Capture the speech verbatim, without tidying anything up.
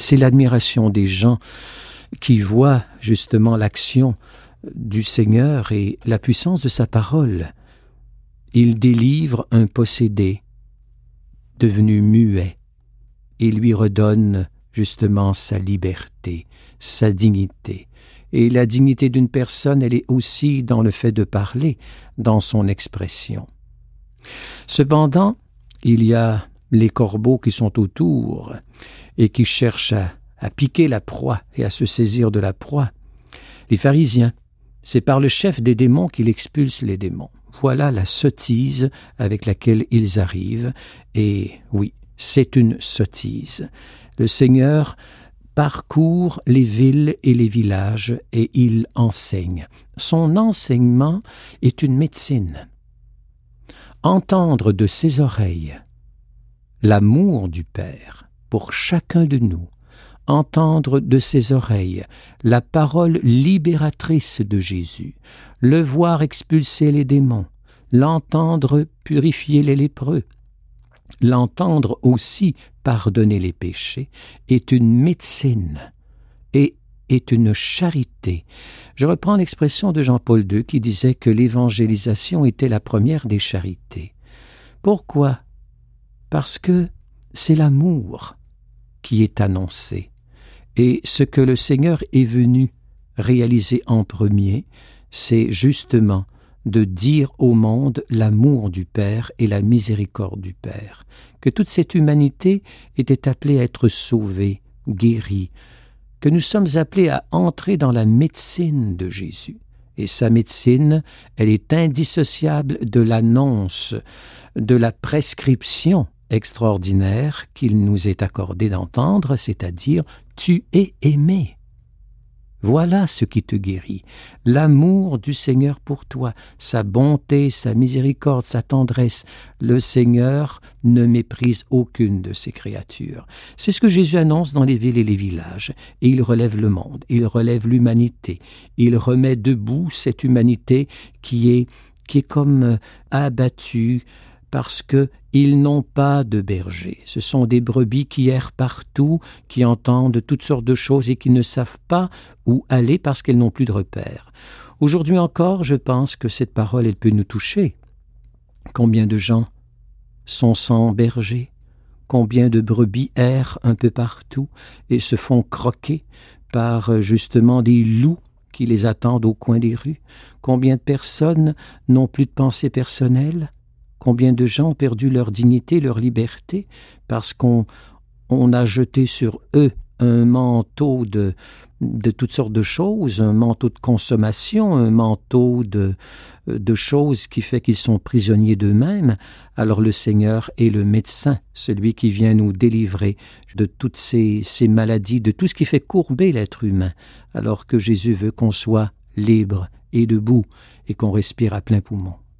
C'est l'admiration des gens qui voient justement l'action du Seigneur et la puissance de sa parole. Il délivre un possédé, devenu muet, et lui redonne justement sa liberté, sa dignité. Et la dignité d'une personne, elle est aussi dans le fait de parler, dans son expression. Cependant, il y a les corbeaux qui sont autour et qui cherchent à, à piquer la proie et à se saisir de la proie. Les pharisiens, c'est par le chef des démons qu'il expulse les démons. Voilà la sottise avec laquelle ils arrivent. Et oui, c'est une sottise. Le Seigneur parcourt les villes et les villages et il enseigne. Son enseignement est une médecine. Entendre de ses oreilles l'amour du Père pour chacun de nous, entendre de ses oreilles la parole libératrice de Jésus, le voir expulser les démons, l'entendre purifier les lépreux, l'entendre aussi pardonner les péchés, est une médecine et est une charité. Je reprends l'expression de Jean-Paul deux qui disait que l'évangélisation était la première des charités. Pourquoi? Parce que c'est l'amour qui est annoncé. Et ce que le Seigneur est venu réaliser en premier, c'est justement de dire au monde l'amour du Père et la miséricorde du Père, que toute cette humanité était appelée à être sauvée, guérie, que nous sommes appelés à entrer dans la médecine de Jésus. Et sa médecine, elle est indissociable de l'annonce, de la prescription extraordinaire qu'il nous est accordé d'entendre, c'est-à-dire « tu es aimé ». Voilà ce qui te guérit, l'amour du Seigneur pour toi, sa bonté, sa miséricorde, sa tendresse. Le Seigneur ne méprise aucune de ses créatures. C'est ce que Jésus annonce dans les villes et les villages, et il relève le monde, il relève l'humanité, il remet debout cette humanité qui est, qui est comme abattue, parce qu'ils n'ont pas de berger. Ce sont des brebis qui errent partout, qui entendent toutes sortes de choses et qui ne savent pas où aller parce qu'elles n'ont plus de repères. Aujourd'hui encore, je pense que cette parole, elle peut nous toucher. Combien de gens sont sans berger? Combien de brebis errent un peu partout et se font croquer par justement des loups qui les attendent au coin des rues? Combien de personnes n'ont plus de pensée personnelle? Combien de gens ont perdu leur dignité, leur liberté, parce qu'on on a jeté sur eux un manteau de, de toutes sortes de choses, un manteau de consommation, un manteau de, de choses qui fait qu'ils sont prisonniers d'eux-mêmes. Alors le Seigneur est le médecin, celui qui vient nous délivrer de toutes ces, ces maladies, de tout ce qui fait courber l'être humain, alors que Jésus veut qu'on soit libre et debout et qu'on respire à plein poumon.